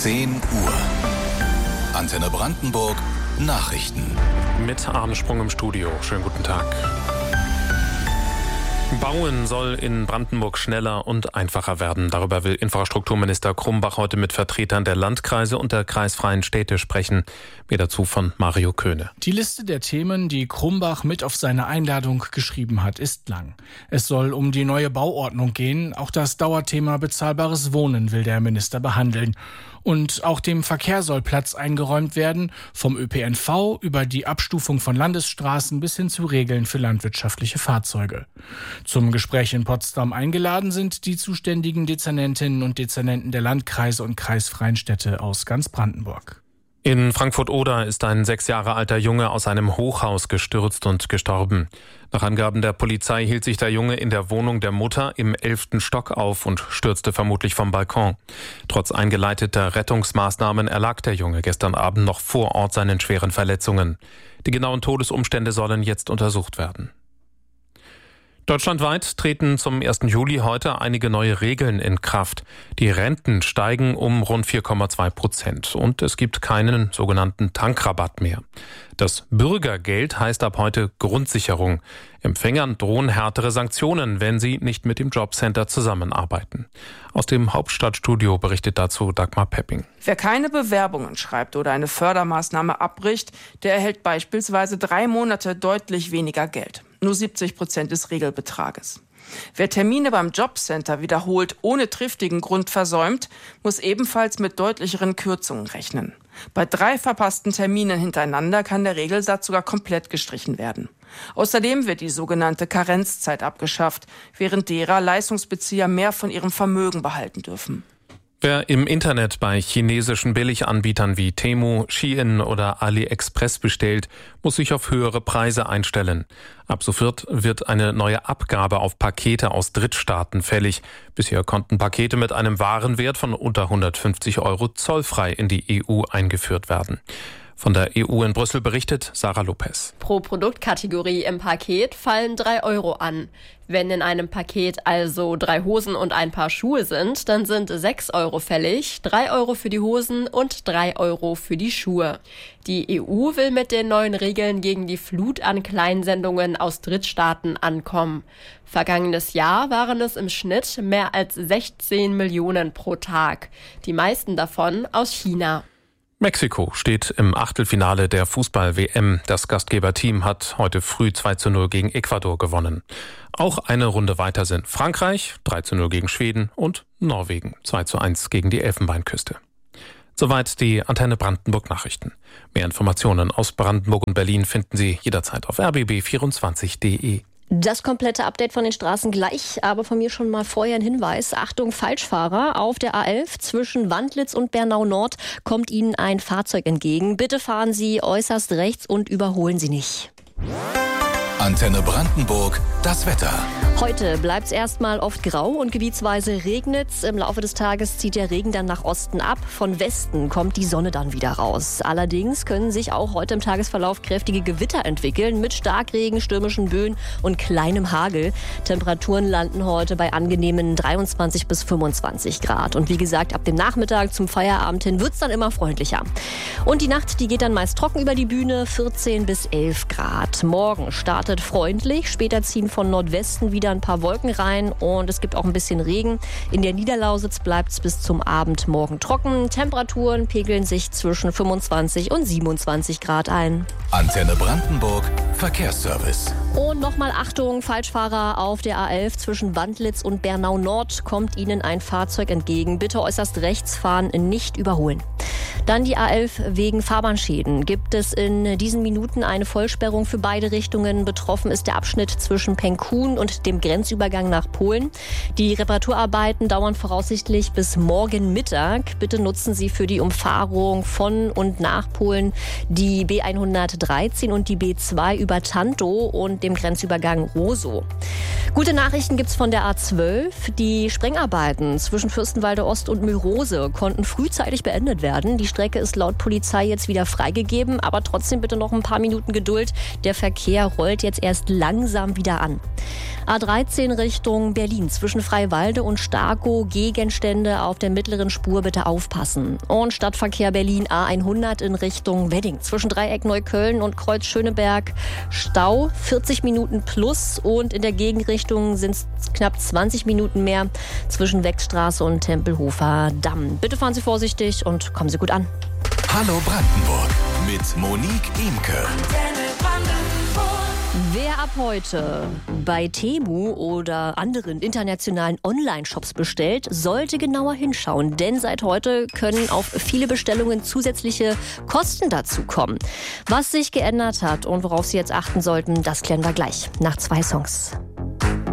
10 Uhr. Antenne Brandenburg Nachrichten. Mit Arne Sprung im Studio. Schönen guten Tag. Bauen soll in Brandenburg schneller und einfacher werden. Darüber will Infrastrukturminister Krumbach heute mit Vertretern der Landkreise und der kreisfreien Städte sprechen. Mehr dazu von Mario Köhne. Die Liste der Themen, die Krumbach mit auf seine Einladung geschrieben hat, ist lang. Es soll um die neue Bauordnung gehen. Auch das Dauerthema bezahlbares Wohnen will der Minister behandeln. Und auch dem Verkehr soll Platz eingeräumt werden, vom ÖPNV über die Abstufung von Landesstraßen bis hin zu Regeln für landwirtschaftliche Fahrzeuge. Zum Gespräch in Potsdam eingeladen sind die zuständigen Dezernentinnen und Dezernenten der Landkreise und kreisfreien Städte aus ganz Brandenburg. In Frankfurt-Oder ist ein 6 Jahre alter Junge aus einem Hochhaus gestürzt und gestorben. Nach Angaben der Polizei hielt sich der Junge in der Wohnung der Mutter im 11. Stock auf und stürzte vermutlich vom Balkon. Trotz eingeleiteter Rettungsmaßnahmen erlag der Junge gestern Abend noch vor Ort seinen schweren Verletzungen. Die genauen Todesumstände sollen jetzt untersucht werden. Deutschlandweit treten zum 1. Juli heute einige neue Regeln in Kraft. Die Renten steigen um rund 4,2% und es gibt keinen sogenannten Tankrabatt mehr. Das Bürgergeld heißt ab heute Grundsicherung. Empfängern drohen härtere Sanktionen, wenn sie nicht mit dem Jobcenter zusammenarbeiten. Aus dem Hauptstadtstudio berichtet dazu Dagmar Pepping. Wer keine Bewerbungen schreibt oder eine Fördermaßnahme abbricht, der erhält beispielsweise 3 Monate deutlich weniger Geld. Nur 70% des Regelbetrages. Wer Termine beim Jobcenter wiederholt ohne triftigen Grund versäumt, muss ebenfalls mit deutlicheren Kürzungen rechnen. Bei 3 verpassten Terminen hintereinander kann der Regelsatz sogar komplett gestrichen werden. Außerdem wird die sogenannte Karenzzeit abgeschafft, während derer Leistungsbezieher mehr von ihrem Vermögen behalten dürfen. Wer im Internet bei chinesischen Billiganbietern wie Temu, Shein oder AliExpress bestellt, muss sich auf höhere Preise einstellen. Ab sofort wird eine neue Abgabe auf Pakete aus Drittstaaten fällig. Bisher konnten Pakete mit einem Warenwert von unter 150 € zollfrei in die EU eingeführt werden. Von der EU in Brüssel berichtet Sarah Lopez. Pro Produktkategorie im Paket fallen 3 € an. Wenn in einem Paket also 3 Hosen und ein Paar Schuhe sind, dann sind 6 € fällig, 3 € für die Hosen und 3 € für die Schuhe. Die EU will mit den neuen Regeln gegen die Flut an Kleinsendungen aus Drittstaaten ankommen. Vergangenes Jahr waren es im Schnitt mehr als 16 Millionen pro Tag. Die meisten davon aus China. Mexiko steht im Achtelfinale der Fußball-WM. Das Gastgeberteam hat heute früh 2:0 gegen Ecuador gewonnen. Auch eine Runde weiter sind Frankreich, 3:0 gegen Schweden und Norwegen, 2:1 gegen die Elfenbeinküste. Soweit die Antenne Brandenburg Nachrichten. Mehr Informationen aus Brandenburg und Berlin finden Sie jederzeit auf rbb24.de. Das komplette Update von den Straßen gleich, aber von mir schon mal vorher ein Hinweis. Achtung, Falschfahrer, auf der A11 zwischen Wandlitz und Bernau-Nord kommt Ihnen ein Fahrzeug entgegen. Bitte fahren Sie äußerst rechts und überholen Sie nicht. Antenne Brandenburg, das Wetter. Heute bleibt es erstmal oft grau und gebietsweise regnet's. Im Laufe des Tages zieht der Regen dann nach Osten ab. Von Westen kommt die Sonne dann wieder raus. Allerdings können sich auch heute im Tagesverlauf kräftige Gewitter entwickeln mit Starkregen, stürmischen Böen und kleinem Hagel. Temperaturen landen heute bei angenehmen 23 bis 25 Grad. Und wie gesagt, ab dem Nachmittag zum Feierabend hin wird's dann immer freundlicher. Und die Nacht, die geht dann meist trocken über die Bühne, 14 bis 11 Grad. Morgen startet freundlich, später ziehen von Nordwesten wieder ein paar Wolken rein und es gibt auch ein bisschen Regen. In der Niederlausitz bleibt es bis zum Abend morgen trocken. Temperaturen pegeln sich zwischen 25 und 27 Grad ein. Antenne Brandenburg, Verkehrsservice. Und nochmal Achtung, Falschfahrer auf der A11 zwischen Wandlitz und Bernau-Nord kommt Ihnen ein Fahrzeug entgegen. Bitte äußerst rechts fahren, nicht überholen. Dann die A11 wegen Fahrbahnschäden. Gibt es in diesen Minuten eine Vollsperrung für beide Richtungen. Betroffen ist der Abschnitt zwischen Penkun und dem Grenzübergang nach Polen. Die Reparaturarbeiten dauern voraussichtlich bis morgen Mittag. Bitte nutzen Sie für die Umfahrung von und nach Polen die B113 und die B2 über Tantow und dem Grenzübergang Rosow. Gute Nachrichten gibt's von der A12. Die Sprengarbeiten zwischen Fürstenwalde Ost und Mürose konnten frühzeitig beendet werden. Die Strecke ist laut Polizei jetzt wieder freigegeben, aber trotzdem bitte noch ein paar Minuten Geduld. Der Verkehr rollt jetzt erst langsam wieder an. A13 Richtung Berlin zwischen Freiwalde und Starkow, Gegenstände auf der mittleren Spur, bitte aufpassen. Und Stadtverkehr Berlin A100 in Richtung Wedding zwischen Dreieck Neukölln und Kreuz Schöneberg. Stau 40 Minuten plus und in der Gegenrichtung sind es knapp 20 Minuten mehr zwischen Wechstraße und Tempelhofer Damm. Bitte fahren Sie vorsichtig und kommen Sie gut an. Hallo Brandenburg mit Monique Imke. Wer ab heute bei Temu oder anderen internationalen Online-Shops bestellt, sollte genauer hinschauen. Denn seit heute können auf viele Bestellungen zusätzliche Kosten dazukommen. Was sich geändert hat und worauf Sie jetzt achten sollten, das klären wir gleich nach 2 Songs.